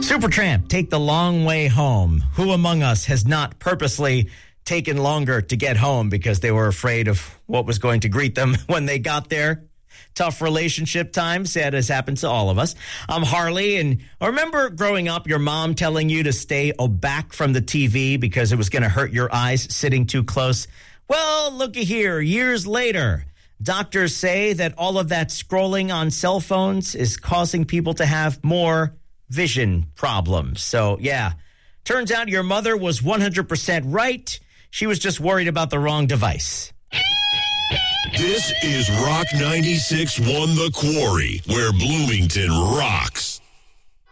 Supertramp, Take the Long Way Home. Who among us has not purposely taken longer to get home because they were afraid of what was going to greet them when they got there? Tough relationship times. That has happened to all of us. I'm Harley, and I remember growing up, your mom telling you to stay back from the TV because it was going to hurt your eyes sitting too close. Well, looky here. Years later, doctors say that all of that scrolling on cell phones is causing people to have more vision problems. So, yeah, turns out your mother was 100% right. She was just worried about the wrong device. This is Rock 96.1 The Quarry, where Bloomington rocks.